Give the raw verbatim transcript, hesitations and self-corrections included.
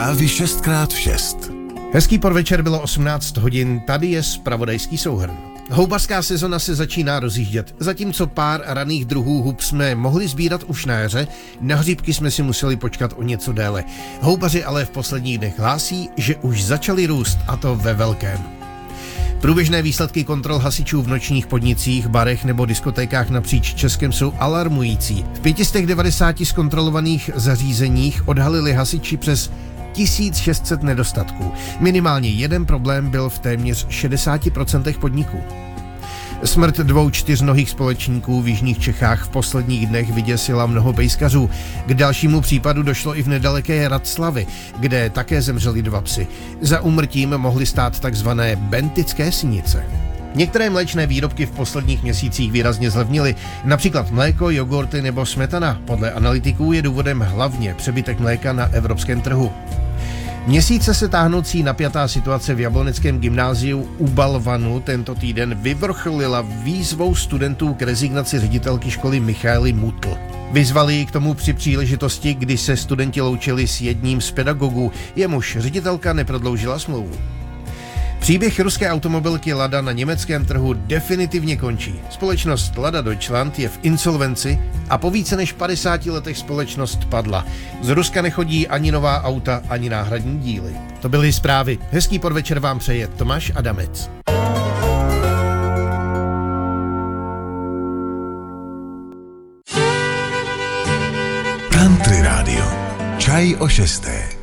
Zprávy šestkrát v šest. Hezký podvečer, bylo osmnáct hodin, tady je zpravodajský souhrn. Houbařská sezona se začíná rozjíždět. Zatímco pár raných druhů hub jsme mohli sbírat už na jaře, na hříbky jsme si museli počkat o něco déle. Houbaři ale v posledních dnech hlásí, že už začali růst, a to ve velkém. Průběžné výsledky kontrol hasičů v nočních podnicích, barech nebo diskotékách napříč Českem jsou alarmující. V pět set devadesát zkontrolovaných zařízeních odhalili hasiči přes tisíc šest set nedostatků. Minimálně jeden problém byl v téměř šedesáti procentech podniků. Smrt dvou čtyřnohých společníků v jižních Čechách v posledních dnech vyděsila mnoho pejskařů. K dalšímu případu došlo i v nedaleké Raclavi, kde také zemřeli dva psy. Za úmrtím mohly stát takzvané bentické sinice. Některé mléčné výrobky v posledních měsících výrazně zlevnily, například mléko, jogurty nebo smetana. Podle analytiků je důvodem hlavně přebytek mléka na evropském trhu. Měsíce se táhnoucí napjatá situace v jabloneckém gymnáziu u Balvanu tento týden vyvrcholila výzvou studentů k rezignaci ředitelky školy Michaely Mutl. Vyzvali ji k tomu při příležitosti, kdy se studenti loučili s jedním z pedagogů, jemuž ředitelka neprodloužila smlouvu. Příběh ruské automobilky Lada na německém trhu definitivně končí. Společnost Lada Deutschland je v insolvenci a po více než padesáti letech společnost padla. Z Ruska nechodí ani nová auta, ani náhradní díly. To byly zprávy. Hezký podvečer vám přeje Tomáš Adamec. Country Radio. Čaj o šesté.